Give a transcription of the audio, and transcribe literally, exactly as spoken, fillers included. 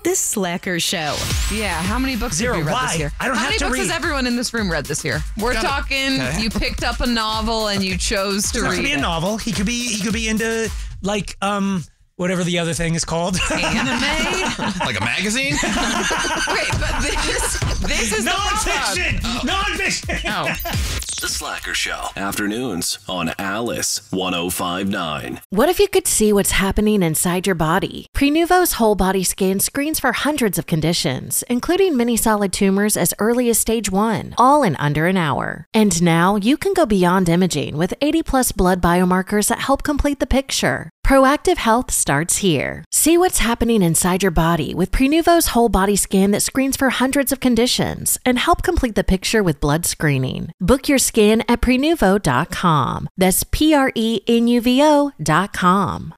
The Slacker Show. Yeah, how many books Zero. have you read Why? this year? I don't how have many to books read. has everyone in this room read this year? We're Got it. talking, Okay. you picked up a novel and you chose to It read could be a it. novel. He could be. He could be into like um whatever the other thing is called. Anime? Like a magazine? Wait, but this, this is Non-fiction. the Non-fiction. Oh. The Slacker Show. Afternoons on Alice one oh five point nine. What if you could see what's happening inside your body? Prenuvo's whole body scan screens for hundreds of conditions, including many solid tumors as early as stage one, all in under an hour. And now you can go beyond imaging with eighty plus blood biomarkers that help complete the picture. Proactive health starts here. See what's happening inside your body with Prenuvo's whole body scan that screens for hundreds of conditions and help complete the picture with blood screening. Book your scan at prenuvo dot com. That's P R E N U V O dot com.